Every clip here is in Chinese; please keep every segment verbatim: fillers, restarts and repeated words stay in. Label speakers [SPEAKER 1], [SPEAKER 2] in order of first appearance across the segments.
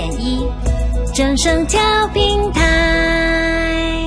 [SPEAKER 1] 点一，正声调频台。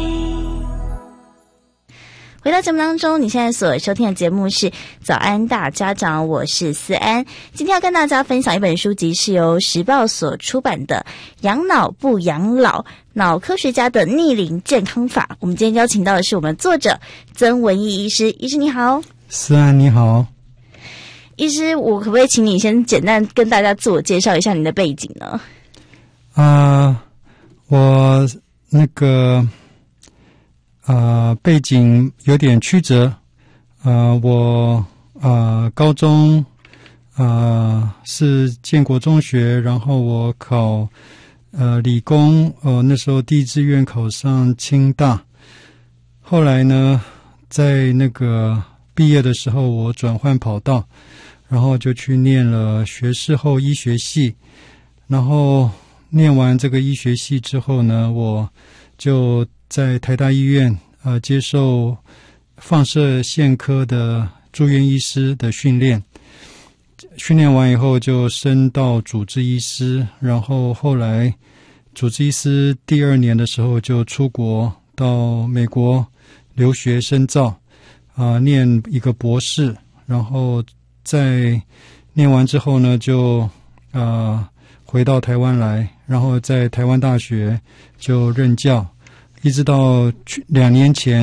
[SPEAKER 1] 回到节目当中，你现在所收听的节目是早安大家长，我是思安。今天要跟大家分享一本书籍，是由时报所出版的《养脑不养老：脑科学家的逆龄健康法》。我们今天邀请到的是我们作者曾文义医师。医师你好。
[SPEAKER 2] 思安你好。
[SPEAKER 1] 医师，我可不可以请你先简单跟大家自我介绍一下你的背景呢？
[SPEAKER 2] 啊、呃，我那个呃背景有点曲折。呃，我呃高中呃是建国中学，然后我考呃理工，呃那时候第一志愿考上清大。后来呢，在那个毕业的时候，我转换跑道。然后就去念了学士后医学系，然后念完这个医学系之后呢，我就在台大医院呃接受放射线科的住院医师的训练，训练完以后就升到主治医师，然后后来主治医师第二年的时候就出国到美国留学深造，啊、呃，念一个博士，然后在念完之后呢，就呃回到台湾来，然后在台湾大学就任教，一直到去两年前